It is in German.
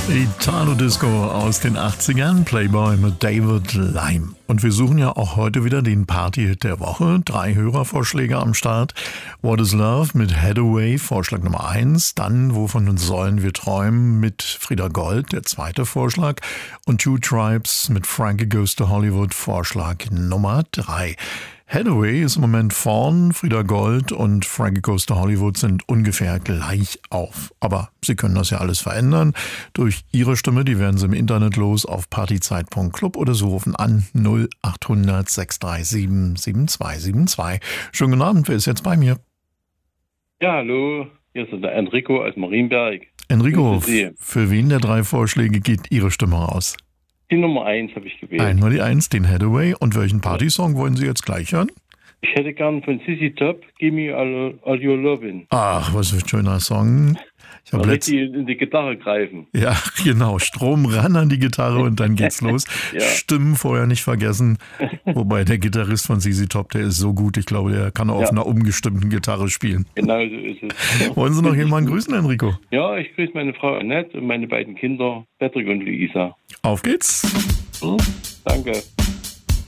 Italo-Disco aus den 80ern, Playboy mit David Lime. Und wir suchen ja auch heute wieder den Party-Hit der Woche. 3 Hörervorschläge am Start. What is Love mit Hathaway, Vorschlag Nummer 1. Dann Wovon sollen wir träumen mit Frieda Gold, der 2. Vorschlag. Und Two Tribes mit Frankie Goes to Hollywood, Vorschlag Nummer 3. Hathaway ist im Moment vorn, Frieda Gold und Frankie Goes to Hollywood sind ungefähr gleich auf. Aber Sie können das ja alles verändern. Durch Ihre Stimme, die werden Sie im Internet los auf partyzeit.club oder Sie rufen an 0800 637 7272. Schönen guten Abend, wer ist jetzt bei mir? Ja, hallo, hier ist der Enrico aus Marienberg. Enrico, für wen der 3 Vorschläge geht Ihre Stimme raus? Die Nummer 1 habe ich gewählt. Einmal die 1, den Hathaway. Und welchen Partysong wollen Sie jetzt gleich hören? Ich hätte gern von Sissy Top, Give Me All Your Lovin'. Ach, was für ein schöner Song. Ich habe richtig in die Gitarre greifen. Ja, genau. Strom ran an die Gitarre und dann geht's los. Ja. Stimmen vorher nicht vergessen. Wobei der Gitarrist von ZZ Top, der ist so gut. Ich glaube, der kann auch auf einer umgestimmten Gitarre spielen. Genau so ist es. Wollen Sie noch jemanden grüßen, Enrico? Ja, ich grüße meine Frau Annette und meine beiden Kinder, Patrick und Luisa. Auf geht's. Danke.